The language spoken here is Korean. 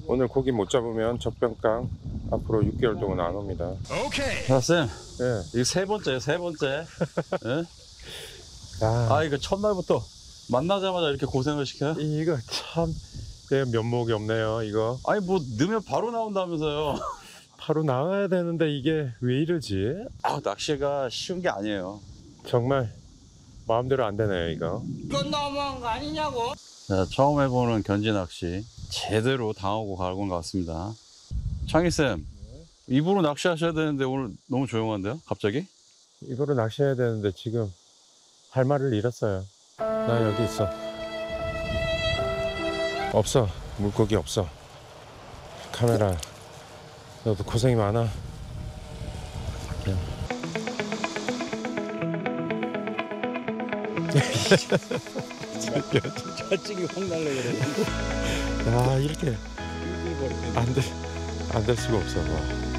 오늘 고기 못 잡으면 적병강 앞으로 6개월 동안 안 옵니다. 오케이. 자, 쌤. 예. 이거 세 번째. 예? 아, 이거 첫날부터 만나자마자 이렇게 고생을 시켜요? 이거 참 면목이 없네요. 이거 아니, 뭐, 넣으면 바로 나온다면서요. 바로 나와야 되는데 이게 왜 이러지? 낚시가 쉬운 게 아니에요. 정말 마음대로 안 되네요, 이거. 이건 너무한 거 아니냐고. 자, 처음 해보는 견지 낚시 제대로 당하고 가는 것 같습니다. 창희쌤, 입으로 낚시하셔야 되는데 오늘 너무 조용한데요? 갑자기? 이거로 낚시해야 되는데 지금 할 말을 잃었어요. 나 여기 있어. 없어. 물고기 없어. 카메라, 너도 고생이 많아. 찰찍이 확 날래 그래. 야, 이렇게 안 될 수가 없어. 와.